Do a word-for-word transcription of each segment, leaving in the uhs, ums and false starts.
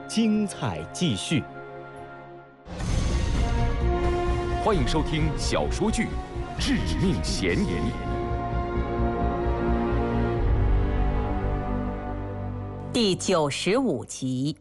精彩继续。 欢迎收听小说剧《致命嫌疑》 第九十五集。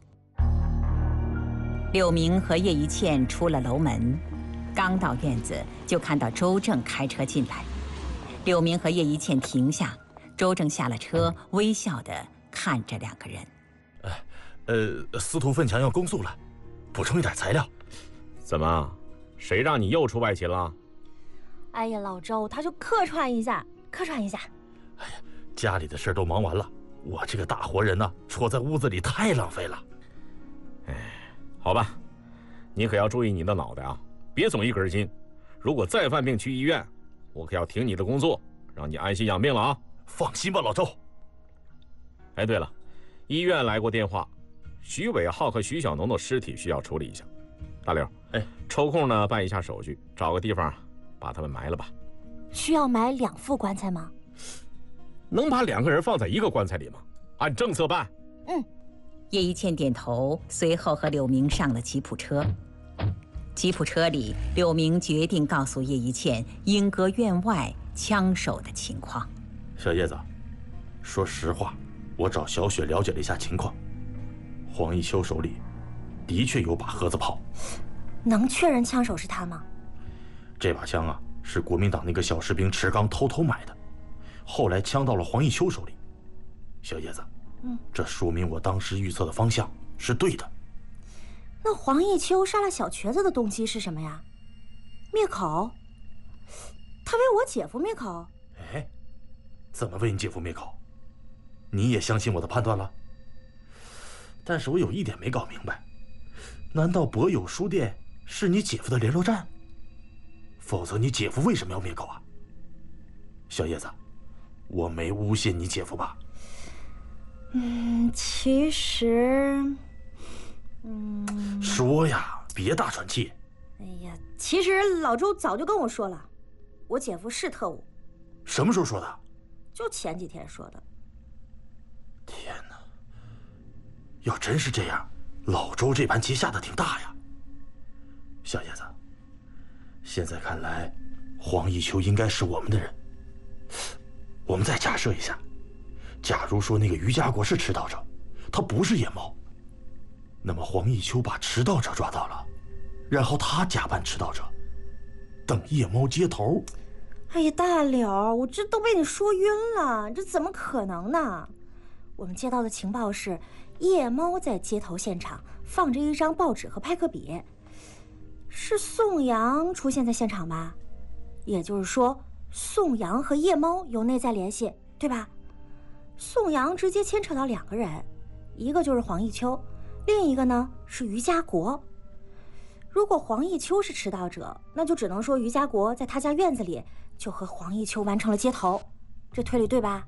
柳明和叶一茜出了楼门，刚到院子就看到周正开车进来。柳明和叶一茜停下，周正下了车，微笑地看着两个人。 哎，呃，司徒奋强要公诉了，补充一点材料。 怎么？谁让你又出外勤了？ 哎呀，老周，他就客串一下，客串一下。 哎呀，家里的事都忙完了，我这个大活人呢，戳在屋子里太浪费了。 哎，好吧，你可要注意你的脑袋啊，别总一根筋。如果再犯病去医院，我可要停你的工作，让你安心养病了啊！ 放心吧，老周。 哎，对了，医院来过电话，徐伟浩和徐小农的尸体需要处理一下。大刘， 哎， 抽空呢办一下手续，找个地方把他们埋了吧。 需要埋两副棺材吗？ 能把两个人放在一个棺材里吗？按政策办。 嗯。 叶一茜点头，随后和柳明上了吉普车。吉普车里，柳明决定告诉叶一茜英阁院外枪手的情况。 小叶子，说实话，我找小雪了解了一下情况，黄一秋手里的确有把盒子炮。 能确认枪手是他吗？ 这把枪啊，是国民党那个小士兵池刚偷偷买的，后来枪到了黄一秋手里。小叶子， 嗯，这说明我当时预测的方向是对的。 那黄一秋杀了小瘸子的动机是什么呀？灭口？他为我姐夫灭口？ 哎，怎么为你姐夫灭口？你也相信我的判断了？但是我有一点没搞明白，难道博友书店是你姐夫的联络站？否则你姐夫为什么要灭口啊？小叶子，我没诬陷你姐夫吧？ 嗯，其实，嗯， 说呀，别大喘气。 哎呀，其实老周早就跟我说了，我姐夫是特务。 什么时候说的？ 就前几天说的。 天哪！要真是这样，老周这盘棋下的挺大呀。小叶子，现在看来，黄一秋应该是我们的人。我们再假设一下，假如说那个于家国是持刀者，他不是夜猫，那么黄一秋把持刀者抓到了，然后他假扮持刀者，等夜猫接头。 哎呀，大柳，我这都被你说晕了，这怎么可能呢？我们接到的情报是，夜猫在接头现场放着一张报纸和派克笔，是宋阳出现在现场吧？也就是说，宋阳和夜猫有内在联系，对吧？宋阳直接牵扯到两个人，一个就是黄一秋，另一个呢是于家国。如果黄一秋是持刀者，那就只能说于家国在他家院子里就和黄一秋完成了接头，这推理对吧？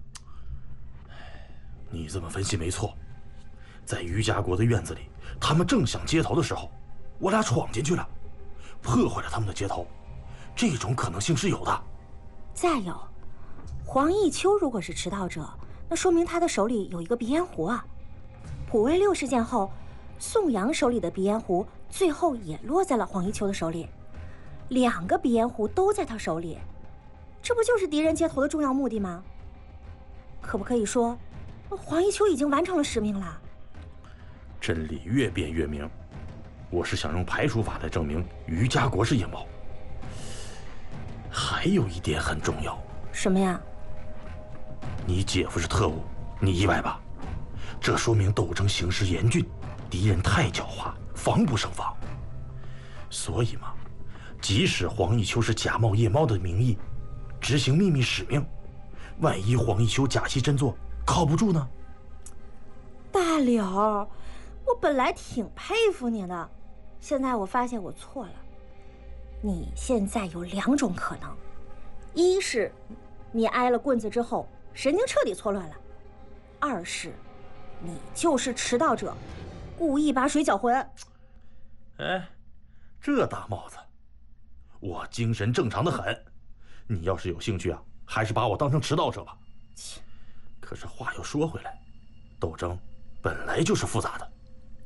你这么分析没错，在于家国的院子里，他们正想接头的时候，我俩闯进去了，破坏了他们的接头，这种可能性是有的。 再有，黄一秋如果是持刀者，那说明他的手里有一个鼻烟壶啊。普卫六事件后，宋阳手里的鼻烟壶最后也落在了黄一秋的手里，两个鼻烟壶都在他手里，这不就是敌人接头的重要目的吗？可不可以说黄一秋已经完成了使命了？ 真理越辩越明，我是想用排除法来证明于家国是夜猫。还有一点很重要。 什么呀？ 你姐夫是特务，你意外吧？这说明斗争形势严峻，敌人太狡猾，防不胜防。所以嘛，即使黄一秋是假冒夜猫的名义执行秘密使命，万一黄一秋假戏真做靠不住呢？ 大柳，我本来挺佩服你的，现在我发现我错了。你现在有两种可能，一是你挨了棍子之后神经彻底错乱了，二是你就是持刀者，故意把水搅浑。 哎，这大帽子，我精神正常的很，你要是有兴趣啊，还是把我当成持刀者吧。可是话又说回来，斗争本来就是复杂的，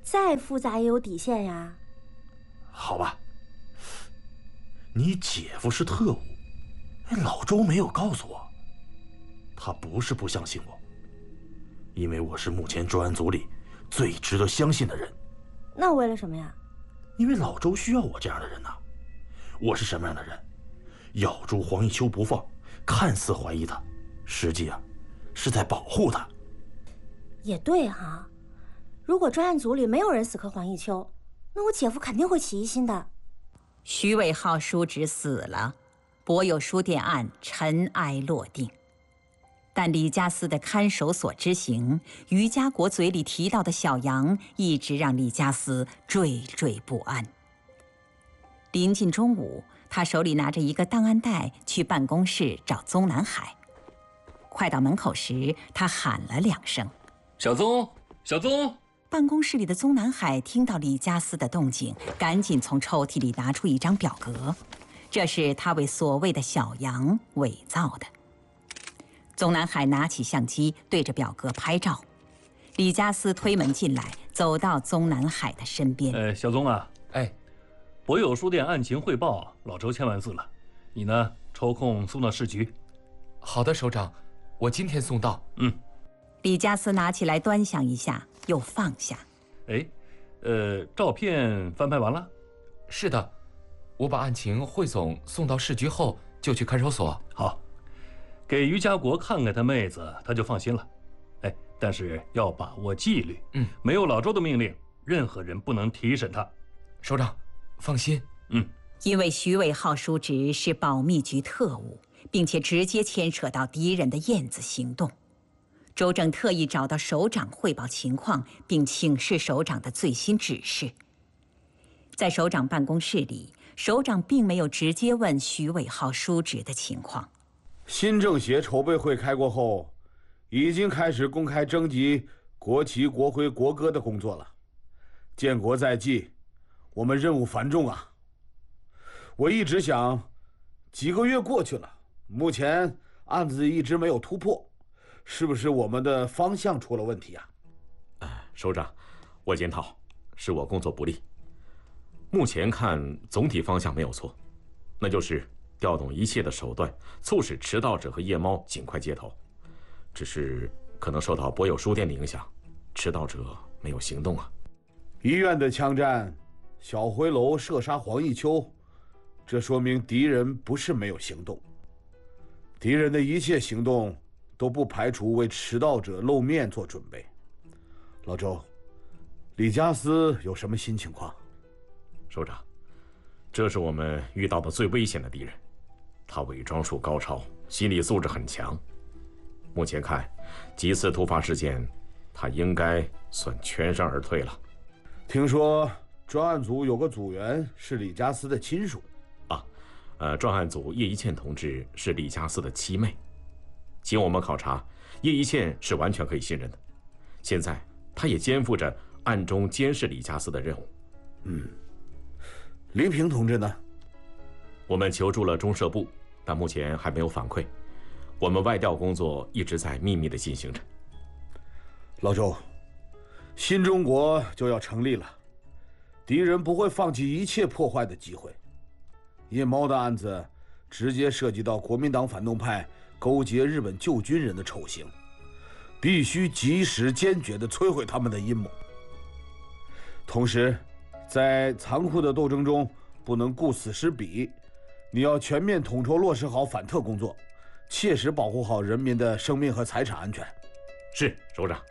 再复杂也有底线呀。 好吧，你姐夫是特务，哎，老周没有告诉我，他不是不相信我，因为我是目前专案组里最值得相信的人。 那为了什么呀？ 因为老周需要我这样的人呐。我是什么样的人？咬住黄一秋不放，看似怀疑他，实际啊，是在保护他。 也对哈，如果专案组里没有人死磕黄一秋，那我姐夫肯定会起疑心的。 徐伟浩叔侄死了，博友书店案尘埃落定。但李家私的看守所之行，于家国嘴里提到的小杨，一直让李家私惴惴不安。临近中午，他手里拿着一个档案袋去办公室找宗南海。快到门口时，他喊了两声：“ 小宗，小宗！” 办公室里的宗南海听到李家私的动静，赶紧从抽屉里拿出一张表格，这是他为所谓的小杨伪造的。宗南海拿起相机对着表格拍照，李家私推门进来，走到宗南海的身边。 哎，小宗啊， 哎， 博友书店案情汇报，老周签完字了，你呢抽空送到市局。 好的，首长，我今天送到。 嗯。 李家私拿起来端详一下，又放下。 哎，呃，照片翻拍完了？ 是的，我把案情汇总送到市局后，就去看守所。 好，给于家国看看他妹子，他就放心了。哎，但是要把握纪律。 嗯， 没有老周的命令，任何人不能提审他。 首长，放心。 嗯， 因为徐伟浩叔侄是保密局特务，并且直接牵扯到敌人的燕子行动。周正特意找到首长汇报情况，并请示首长的最新指示。在首长办公室里，首长并没有直接问徐伟浩叔侄的情况。 新政协筹备会开过后，已经开始公开征集国旗、国徽、国歌的工作了。建国在即，我们任务繁重啊。我一直想，几个月过去了，目前案子一直没有突破。是不是我们的方向出了问题啊？ 哎，首长，我检讨，是我工作不力。目前看总体方向没有错，那就是调动一切的手段，促使迟到者和夜猫尽快接头。只是可能受到博友书店的影响，迟到者没有行动啊。 医院的枪战，小回楼射杀黄一秋，这说明敌人不是没有行动。敌人的一切行动都不排除为迟到者露面做准备。老周，李家私有什么新情况？ 首长，这是我们遇到的最危险的敌人，他伪装术高超，心理素质很强。目前看，几次突发事件，他应该算全身而退了。 听说专案组有个组员是李家私的亲属。 啊，呃，专案组叶一茜同志是李家私的妻妹。经我们考察，叶一茜是完全可以信任的。现在，她也肩负着暗中监视李家私的任务。 嗯，黎平同志呢？ 我们求助了中社部，但目前还没有反馈。我们外调工作一直在秘密地进行着。 老周，新中国就要成立了，敌人不会放弃一切破坏的机会。夜猫的案子直接涉及到国民党反动派勾结日本旧军人的丑行，必须及时坚决地摧毁他们的阴谋。同时，在残酷的斗争中不能顾此失彼，你要全面统筹落实好反特工作，切实保护好人民的生命和财产安全。 是，首长。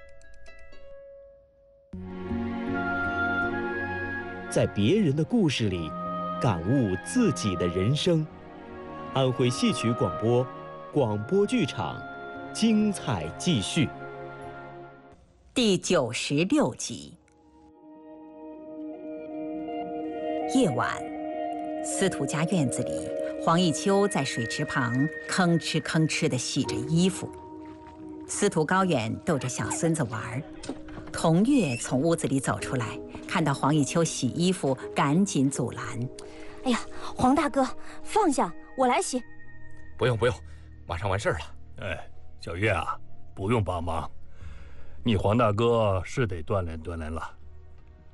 在别人的故事里，感悟自己的人生。安徽戏曲广播，广播剧场，精彩继续。 第九十六集。夜晚，司徒家院子里，黄一秋在水池旁吭哧吭哧地洗着衣服。司徒高远逗着小孙子玩，童月从屋子里走出来，看到黄一秋洗衣服，赶紧阻拦：“ 哎呀，黄大哥，放下，我来洗。”“ 不用不用，马上完事儿了。”“ 哎，小月啊，不用帮忙，你黄大哥是得锻炼锻炼了。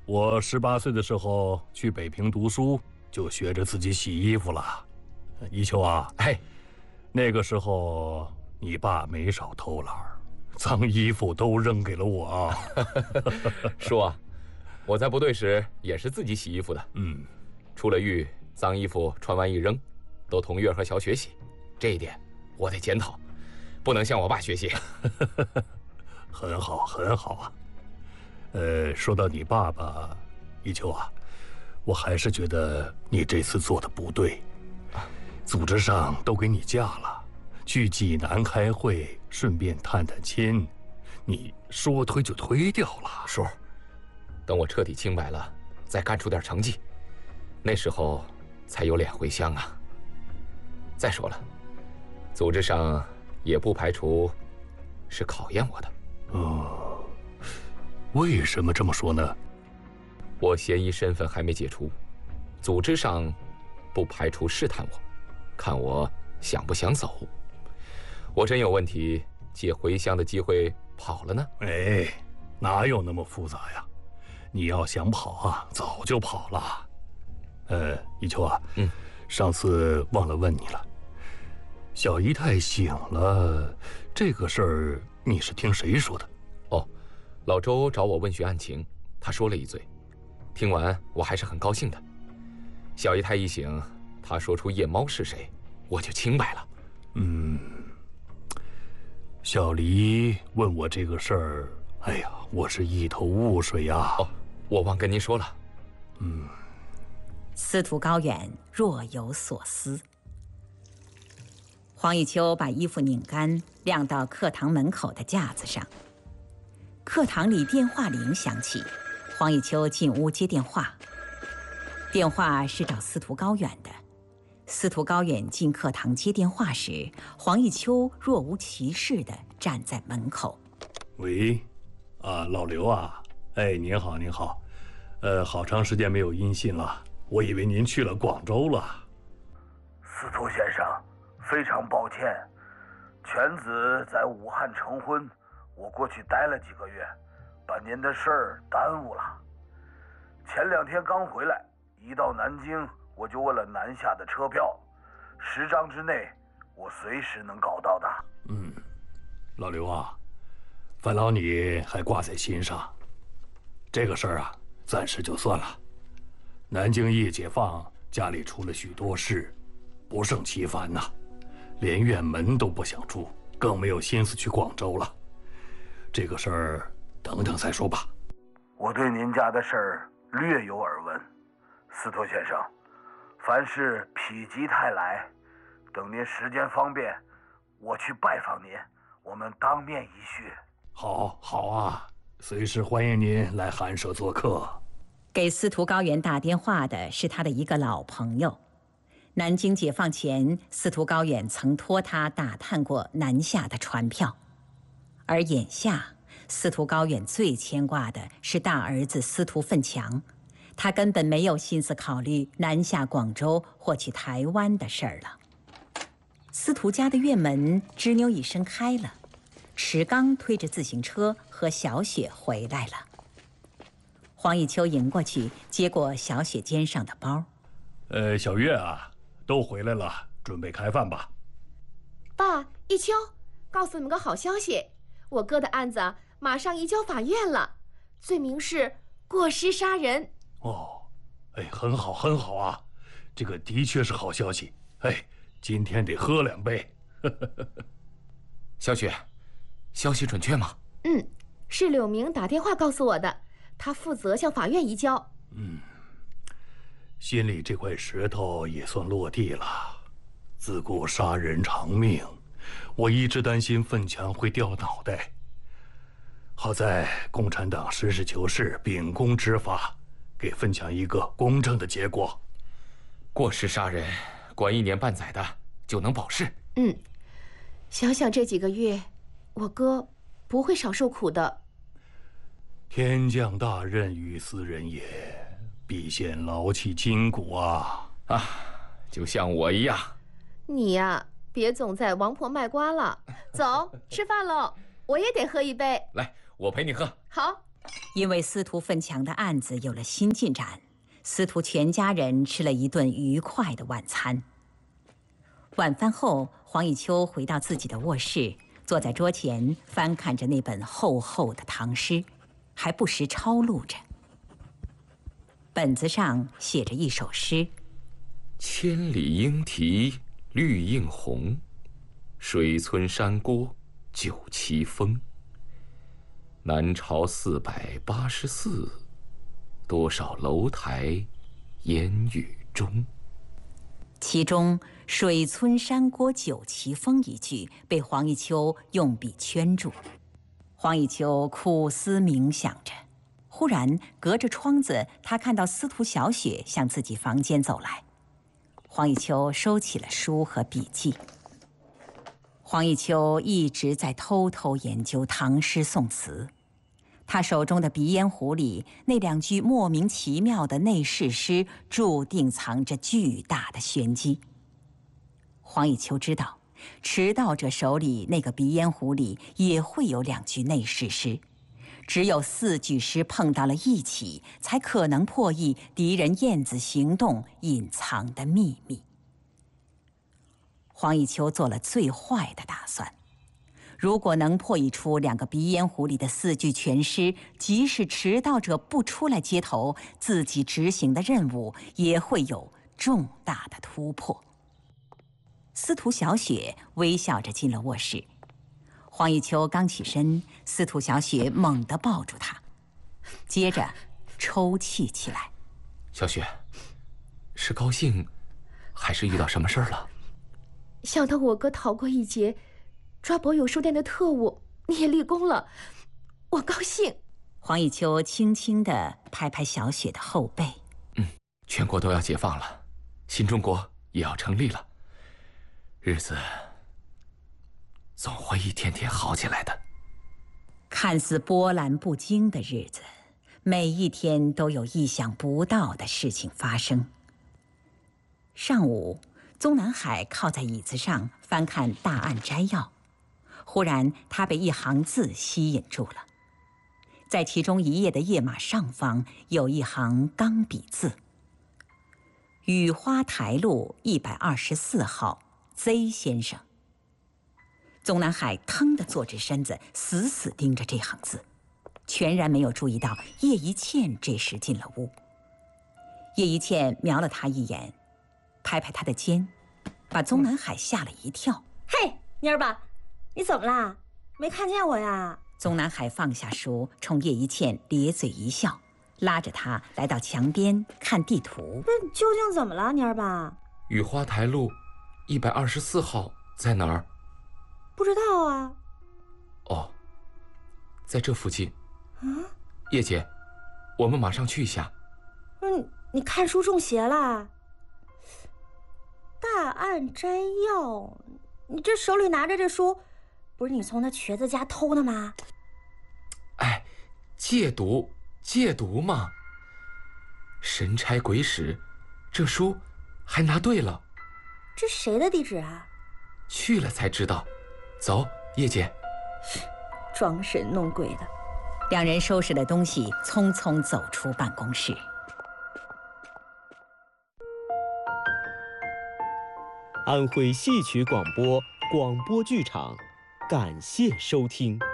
我十八岁的时候去北平读书，就学着自己洗衣服了。一秋啊， 哎， 那个时候你爸没少偷懒，脏衣服都扔给了我啊。 叔啊，我在部队时也是自己洗衣服的。 嗯， 出了狱，脏衣服穿完一扔，都同月和小雪洗。这一点我得检讨，不能向我爸学习。 很好，很好啊。呃，说到你爸爸，一秋啊，我还是觉得你这次做的不对。组织上都给你假了，去济南开会，顺便探探亲，你说推就推掉了。 叔，等我彻底清白了，再干出点成绩，那时候才有脸回乡啊。再说了，组织上也不排除是考验我的。 哦，为什么这么说呢？ 我嫌疑身份还没解除，组织上不排除试探我，看我想不想走。我真有问题，借回乡的机会跑了呢？ 哎，哪有那么复杂呀？你要想跑啊，早就跑了。呃，一秋啊， 嗯， 上次忘了问你了，小姨太醒了，这个事儿你是听谁说的？ 哦，老周找我问询案情，他说了一嘴，听完我还是很高兴的。小姨太一醒，他说出夜猫是谁，我就清白了。 嗯，小黎问我这个事儿，哎呀，我是一头雾水呀。 哦，我忘跟您说了。 嗯。 司徒高远若有所思。黄一秋把衣服拧干，晾到课堂门口的架子上。课堂里电话铃响起，黄一秋进屋接电话。电话是找司徒高远的。司徒高远进课堂接电话时，黄一秋若无其事地站在门口。 喂，啊，老刘啊，哎，您好，您好，呃，好长时间没有音信了，我以为您去了广州了。 司徒先生，非常抱歉，犬子在武汉成婚，我过去待了几个月，把您的事儿耽误了。前两天刚回来，一到南京我就问了南下的车票，十张之内，我随时能搞到的。 嗯，老刘啊，烦劳你还挂在心上。这个事儿啊，暂时就算了。南京一解放，家里出了许多事，不胜其烦呐，连院门都不想出，更没有心思去广州了。这个事儿等等再说吧。 我对您家的事儿略有耳闻，司徒先生，凡事否极泰来，等您时间方便，我去拜访您，我们当面一叙。 好，好啊，随时欢迎您来寒舍做客。 给司徒高远打电话的是他的一个老朋友。南京解放前，司徒高远曾托他打探过南下的船票，而眼下，司徒高远最牵挂的是大儿子司徒奋强，他根本没有心思考虑南下广州或去台湾的事儿了。司徒家的院门吱扭一声开了，池刚推着自行车和小雪回来了。黄一秋迎过去，接过小雪肩上的包。 呃，小月啊，都回来了，准备开饭吧。 爸，一秋，告诉你们个好消息，我哥的案子马上移交法院了，罪名是过失杀人。 哦，哎，很好，很好啊，这个的确是好消息。哎，今天得喝两杯。 小雪，消息准确吗？ 嗯，是柳明打电话告诉我的，他负责向法院移交。 嗯，心里这块石头也算落地了。自古杀人偿命，我一直担心奋强会掉脑袋。好在共产党实事求是，秉公执法，给奋强一个公正的结果。 过失杀人，关一年半载的就能保释。 嗯，想想这几个月，我哥不会少受苦的。 天降大任于斯人也，必先劳其筋骨啊！ 啊，就像我一样。 你呀，别总在王婆卖瓜了。走，吃饭喽，我也得喝一杯。 来，我陪你喝。 好。 因为司徒奋强的案子有了新进展，司徒全家人吃了一顿愉快的晚餐。晚饭后，黄以秋回到自己的卧室，坐在桌前翻看着那本厚厚的唐诗，还不时抄录着。本子上写着一首诗： 千里莺啼绿映红，水村山郭酒旗风。南朝四百八十寺，多少楼台烟雨中。 其中“水村山郭酒旗风”一句被黄以秋用笔圈住。黄以秋苦思冥想着，忽然隔着窗子，他看到司徒小雪向自己房间走来。黄以秋收起了书和笔记。黄以秋一直在偷偷研究唐诗宋词，他手中的鼻烟壶里那两句莫名其妙的内侍诗，注定藏着巨大的玄机。黄以秋知道，持道者手里那个鼻烟壶里也会有两句内侍诗，只有四句诗碰到了一起，才可能破译敌人燕子行动隐藏的秘密。黄以秋做了最坏的打算，如果能破译出两个鼻烟壶里的四句全诗，即使持道者不出来接头，自己执行的任务也会有重大的突破。司徒小雪微笑着进了卧室。黄以秋刚起身，司徒小雪猛地抱住他，接着抽泣起来。 小雪，是高兴，还是遇到什么事儿了？ 想到我哥逃过一劫，抓博有书店的特务，你也立功了，我高兴。 黄以秋轻轻地拍拍小雪的后背。 嗯，全国都要解放了，新中国也要成立了，日子总会一天天好起来的。 看似波澜不惊的日子，每一天都有意想不到的事情发生。上午，宗南海靠在椅子上翻看大案摘要，忽然他被一行字吸引住了。在其中一页的页码上方有一行钢笔字：雨花台路一百二十四号 Z 先生。宗南海腾地坐直身子，死死盯着这行字，全然没有注意到叶一茜这时进了屋。叶一茜瞄了他一眼，拍拍他的肩，把宗南海吓了一跳。 嘿，妮儿吧，你怎么啦？没看见我呀？ 宗南海放下书，冲叶一茜咧嘴一笑，拉着他来到墙边看地图。 这究竟怎么了，妮儿吧？ 雨花台路一百二十四号在哪儿？ 不知道啊。 哦，在这附近。 嗯， 叶姐，我们马上去一下。 嗯，你看书中邪啦？大案摘要，你这手里拿着这书，不是你从那瘸子家偷的吗？ 哎，戒毒，戒毒嘛。神差鬼使，这书还拿对了。 这谁的地址啊？ 去了才知道。走，叶姐。 装神弄鬼的。 两人收拾了东西，匆匆走出办公室。 安徽戏曲广播广播剧场，感谢收听。